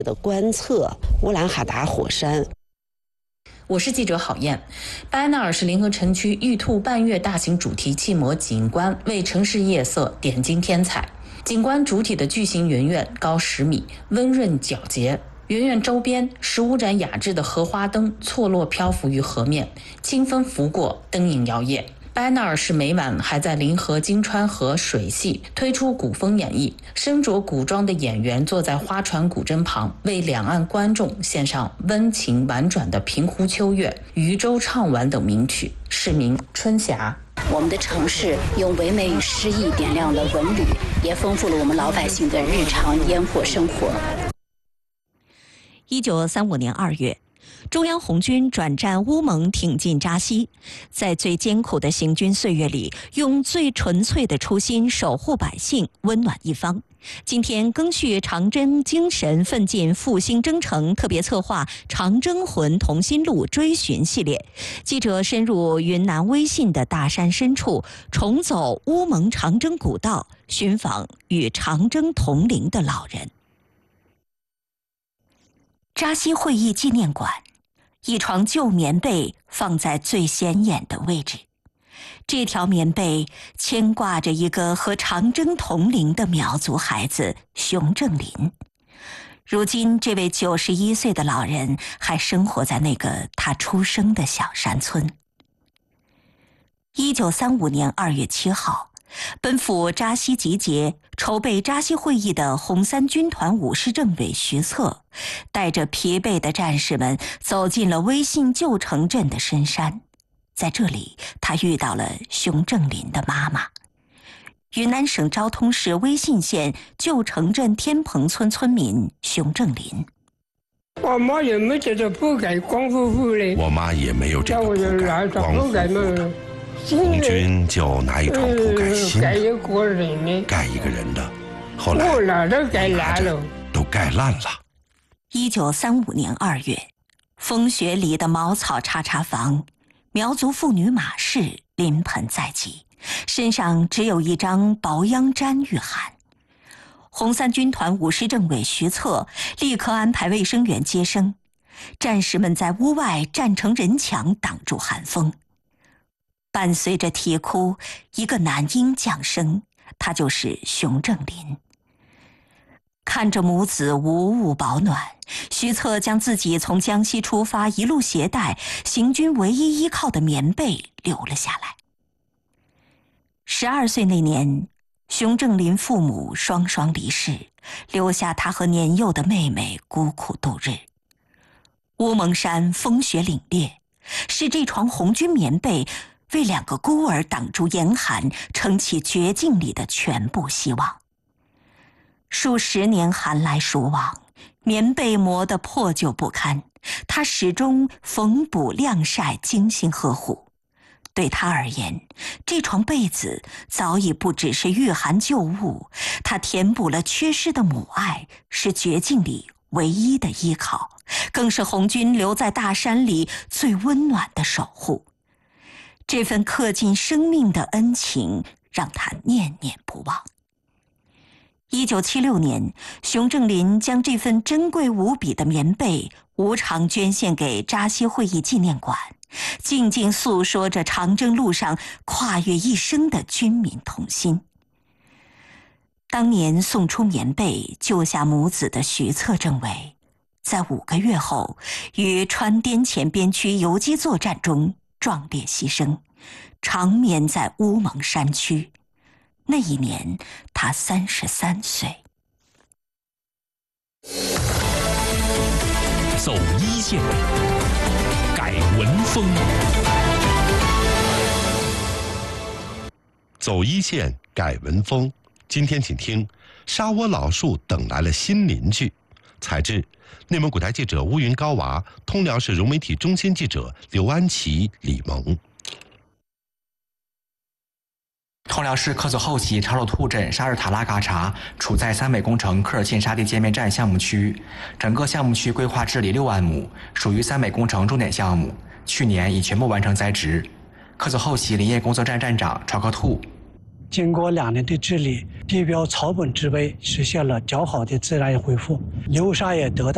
的观测乌兰哈达火山。 我是记者郝燕。巴埃纳尔市临河城区玉兔半月大型主题气膜景观为城市夜色点睛添彩。景观主体的巨型圆圆高10米，温润皎洁。圆圆周边15盏雅致的荷花灯错落漂浮于河面，清风拂过，灯影摇曳。巴埃纳尔市每晚还在临河金川河水系推出古风演绎，身着古装的演员坐在花船古筝旁，为两岸观众献上温情婉转的《平湖秋月》《渔舟唱晚》等名曲。市民春霞。 我们的城市用唯美与诗意点亮了文旅，也丰富了我们老百姓的日常烟火生活。 1935年2月，中央红军转战乌蒙，挺进扎西，在最艰苦的行军岁月里，用最纯粹的初心守护百姓，温暖一方。今天赓续长征精神，奋进复兴征程特别策划长征魂同心路追寻系列，记者深入云南威信的大山深处，重走乌蒙长征古道，寻访与长征同龄的老人。扎西会议纪念馆，一床旧棉被放在最显眼的位置。这条棉被牵挂着一个和长征同龄的苗族孩子熊正林。如今，这位91岁的老人还生活在那个他出生的小山村。1935年2月7号，奔赴扎西集结、筹备扎西会议的红三军团武师政委徐策，带着疲惫的战士们走进了威信旧城镇的深山。在这里，他遇到了熊正林的妈妈，云南省昭通市威信县旧城镇天棚村村民熊正林。 我妈也没觉得不该光复复的， 我妈也没有这个不该光复复。红军就拿一床铺盖新的，盖一个人的，后来都盖烂了， 都盖烂了。 1935年2月，风雪里的茅草叉叉房，苗族妇女马氏临盆在即，身上只有一张薄秧毡御寒。红三军团武师政委徐策立刻安排卫生员接生，战士们在屋外站成人墙挡住寒风。伴随着啼哭，一个男婴降生，他就是熊正林。看着母子无物保暖，徐策将自己从江西出发一路携带行军唯一依靠的棉被留了下来。12岁那年，熊正林父母双双离世，留下他和年幼的妹妹孤苦度日。乌蒙山风雪凛冽，是这床红军棉被为2个孤儿挡住严寒，撑起绝境里的全部希望。数10年寒来暑往，棉被磨得破旧不堪，他始终缝补晾晒，精心呵护。对他而言，这床被子早已不只是御寒旧物，它填补了缺失的母爱，是绝境里唯一的依靠，更是红军留在大山里最温暖的守护。这份刻尽生命的恩情让他念念不忘。1976年，熊正林将这份珍贵无比的棉被无偿捐献给扎西会议纪念馆，静静诉说着长征路上跨越一生的军民同心。当年送出棉被救下母子的徐策政委，在5个月后于川滇黔边区游击作战中壮烈牺牲，长眠在乌蒙山区。那一年，他33岁。 走一线，改文风。 走一线，改文风。今天请听沙窝老树等来了新邻居。采制内蒙古台记者乌云高娃，通辽市融媒体中心记者刘安琪、李萌。 通辽市克孜后旗查鲁图镇沙日塔拉嘎查处在三美工程科尔沁沙地界面站项目区，整个项目区规划治理6万亩，属于三美工程重点项目，去年已全部完成栽植。克孜后旗林业工作站站长朝克兔。 经过2年的治理，地表草本植被实现了较好的自然恢复，流沙也得到